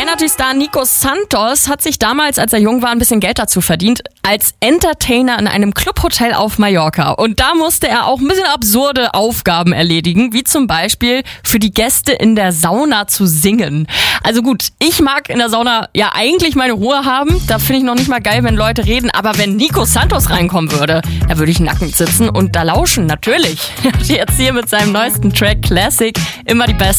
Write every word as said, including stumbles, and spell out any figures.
Country-Star Nico Santos hat sich damals, als er jung war, ein bisschen Geld dazu verdient, als Entertainer in einem Clubhotel auf Mallorca. Und da musste er auch ein bisschen absurde Aufgaben erledigen, wie zum Beispiel für die Gäste in der Sauna zu singen. Also gut, ich mag in der Sauna ja eigentlich meine Ruhe haben. Da finde ich noch nicht mal geil, wenn Leute reden. Aber wenn Nico Santos reinkommen würde, da würde ich nackend sitzen und da lauschen, natürlich. Jetzt hier mit seinem neuesten Track Classic, immer die Beste.